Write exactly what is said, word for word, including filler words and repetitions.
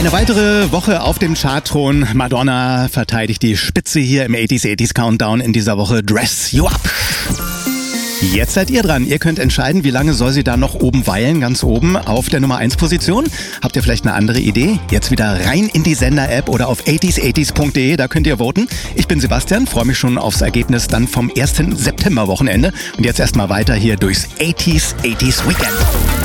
Eine weitere Woche auf dem Chartthron. Madonna verteidigt die Spitze hier im achtziger achtziger Countdown in dieser Woche. Dress You Up. Jetzt seid ihr dran. Ihr könnt entscheiden, wie lange soll sie da noch oben weilen, ganz oben auf der Nummer eins Position. Habt ihr vielleicht eine andere Idee? Jetzt wieder rein in die Sender-App oder auf achtziger achtziger punkt de, da könnt ihr voten. Ich bin Sebastian, freue mich schon aufs Ergebnis dann vom ersten September-Wochenende. Und jetzt erstmal weiter hier durchs achtziger achtziger Weekend.